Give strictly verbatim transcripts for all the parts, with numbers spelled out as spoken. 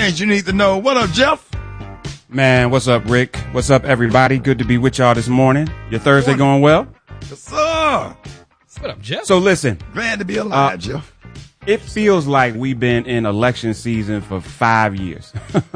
things you need to know. What up, Jeff? Man, what's up, Rick? What's up, everybody? Good to be with y'all this morning. Your Thursday going well? Yes, sir. What up, Jeff? So listen. Glad to be alive, uh, Jeff. It feels like we've been in election season for five years.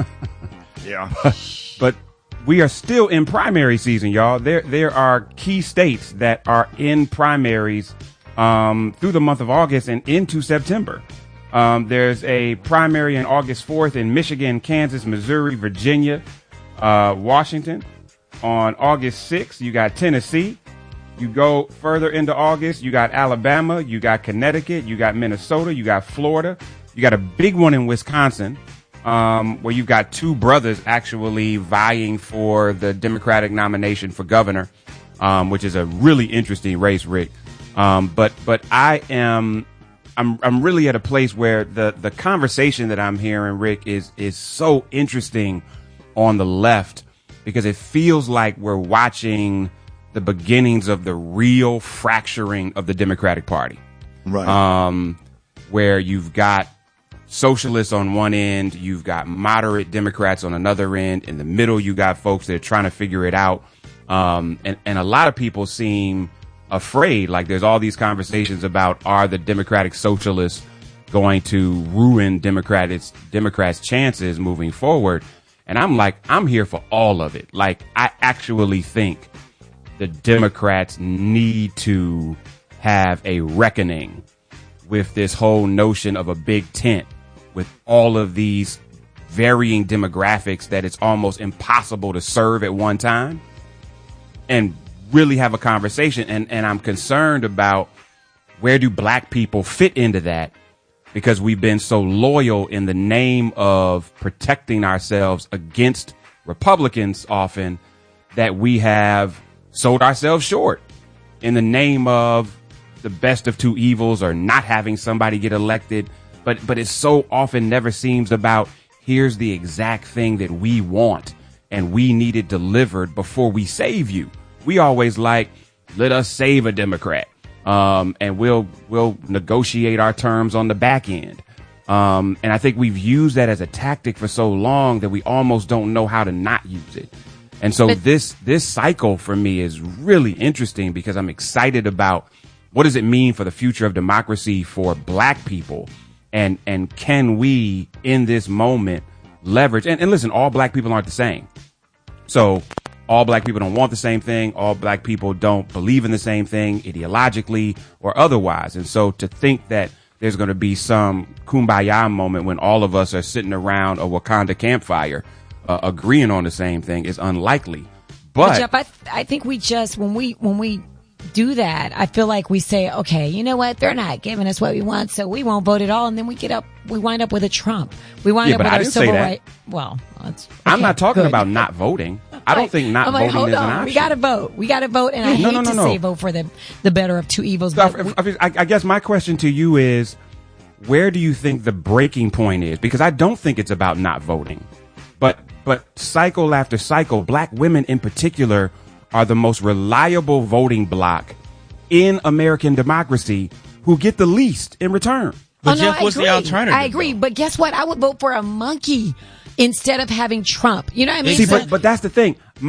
Yeah. But, but we are still in primary season, y'all. There, there are key states that are in primaries um, through the month of August and into September. Um, there's a primary on August fourth in Michigan, Kansas, Missouri, Virginia, uh, Washington. On August sixth, you got Tennessee. You go further into August, you got Alabama, you got Connecticut, you got Minnesota, you got Florida. You got a big one in Wisconsin, um, where you've got two brothers actually vying for the Democratic nomination for governor, um, which is a really interesting race, Rick. Um, but, but I am, I'm, I'm really at a place where the, the conversation that I'm hearing, Rick, is, is so interesting on the left because it feels like we're watching the beginnings of the real fracturing of the Democratic Party. Right. Um, where you've got socialists on one end, you've got moderate Democrats on another end. In the middle, you got folks that are trying to figure it out. Um, and, and a lot of people seem afraid. Like there's all these conversations about, are the Democratic socialists going to ruin Democrats, Democrats' chances moving forward? And I'm like, I'm here for all of it. Like, I actually think the Democrats need to have a reckoning with this whole notion of a big tent with all of these varying demographics that it's almost impossible to serve at one time, and really have a conversation. And, and I'm concerned about where do black people fit into that, because we've been so loyal in the name of protecting ourselves against Republicans often that we have sold ourselves short in the name of the best of two evils or not having somebody get elected. But but it so often never seems about, here's the exact thing that we want and we need it delivered before we save you. We always like, let us save a Democrat, um, and we'll we'll negotiate our terms on the back end. Um, and I think we've used that as a tactic for so long that we almost don't know how to not use it. And so but, this this cycle for me is really interesting because I'm excited about what does it mean for the future of democracy for black people, and and can we in this moment leverage and, and listen, all black people aren't the same. So all black people don't want the same thing. All black people don't believe in the same thing ideologically or otherwise. And so to think that there's going to be some kumbaya moment when all of us are sitting around a Wakanda campfire Uh, agreeing on the same thing is unlikely. But, but Jeff, I, th- I think we just, when we, when we do that, I feel like we say, okay, you know what? They're not giving us what we want, so we won't vote at all. And then we get up, we wind up with a Trump. We wind yeah, up but with I our didn't civil say that. rights. Well, that's, okay, I'm not talking good. about not voting. I don't think not I'm like, voting hold is on. an option. We got to vote. We got to vote. And I no, hate no, no, to no. say vote for the, the better of two evils. So But I, I, I guess my question to you is, where do you think the breaking point is? Because I don't think it's about not voting. But but cycle after cycle, black women in particular are the most reliable voting bloc in American democracy who get the least in return. But oh, no, Jeff, I what's agree. the alternative? I agree. though? But guess what? I would vote for a monkey instead of having Trump. You know what I mean? See, So- but, but that's the thing.